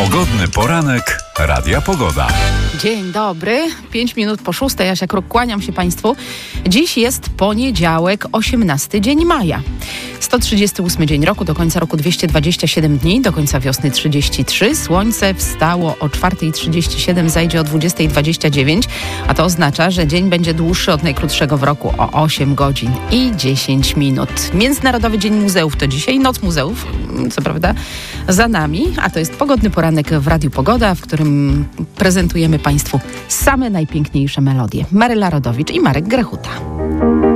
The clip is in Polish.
Pogodny poranek Radia Pogoda. Dzień dobry, 5 minut po 6, Jasia Kruk, kłaniam się Państwu. Dziś jest poniedziałek, 18 dzień maja. 138 dzień roku, do końca roku 227 dni, do końca wiosny 33. Słońce wstało o 4:37, zajdzie o 20:29, a to oznacza, że dzień będzie dłuższy od najkrótszego w roku o 8 godzin i 10 minut. Międzynarodowy Dzień Muzeów to dzisiaj, Noc Muzeów, co prawda za nami, a to jest pogodny poranek w Radiu Pogoda, w którym prezentujemy Państwu same najpiękniejsze melodie. Maryla Rodowicz i Marek Grechuta.